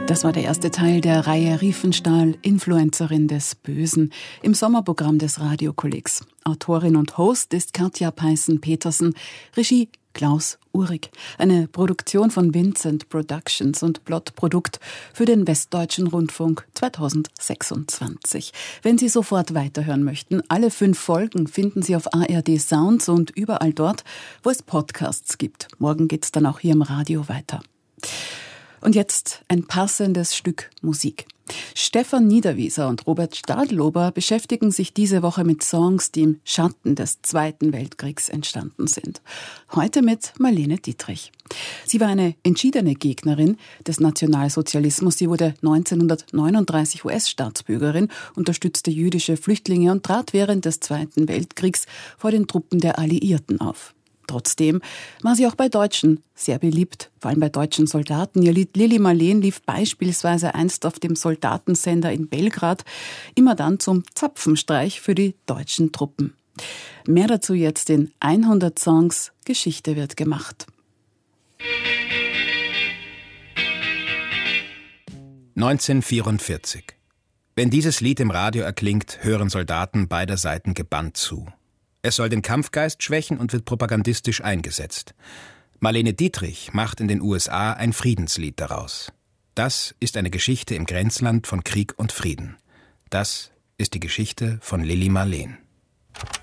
Das war der erste Teil der Reihe Riefenstahl, Influencerin des Bösen, im Sommerprogramm des Radiokollegs. Autorin und Host ist Katja Peißen-Petersen, Regie Klaus Uhrig. Eine Produktion von Vincent Productions und Plot-Produkt für den Westdeutschen Rundfunk 2026. Wenn Sie sofort weiterhören möchten, alle 5 Folgen finden Sie auf ARD Sounds und überall dort, wo es Podcasts gibt. Morgen geht's dann auch hier im Radio weiter. Und jetzt ein passendes Stück Musik. Stefan Niederwieser und Robert Stadlober beschäftigen sich diese Woche mit Songs, die im Schatten des Zweiten Weltkriegs entstanden sind. Heute mit Marlene Dietrich. Sie war eine entschiedene Gegnerin des Nationalsozialismus. Sie wurde 1939 US-Staatsbürgerin, unterstützte jüdische Flüchtlinge und trat während des Zweiten Weltkriegs vor den Truppen der Alliierten auf. Trotzdem war sie auch bei Deutschen sehr beliebt, vor allem bei deutschen Soldaten. Ihr Lied Lili Marleen lief beispielsweise einst auf dem Soldatensender in Belgrad, immer dann zum Zapfenstreich für die deutschen Truppen. Mehr dazu jetzt in 100 Songs, Geschichte wird gemacht. 1944. Wenn dieses Lied im Radio erklingt, hören Soldaten beider Seiten gebannt zu. Es soll den Kampfgeist schwächen und wird propagandistisch eingesetzt. Marlene Dietrich macht in den USA ein Friedenslied daraus. Das ist eine Geschichte im Grenzland von Krieg und Frieden. Das ist die Geschichte von Lili Marleen.